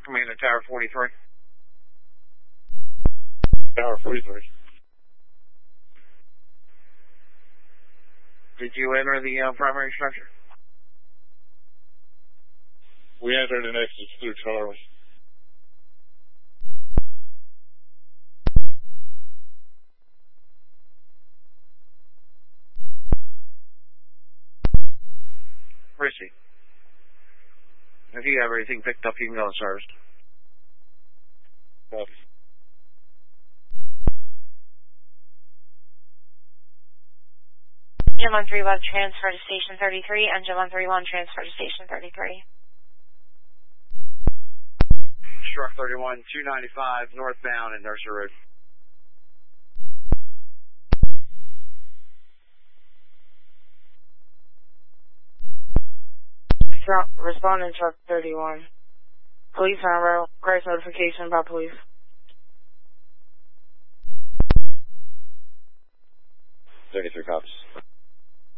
Commander Tower 43. Tower 43. Did you enter the primary structure? We entered and exited through Charlie. Proceed. If you have everything picked up, you can go and service. Copy. Engine 131 transfer to station 33. Engine 131 transfer to station 33. Struck 31, 295 northbound at Nursery Road. Responding truck 31. Police on rail. Crash notification by police. Thirty-three cops.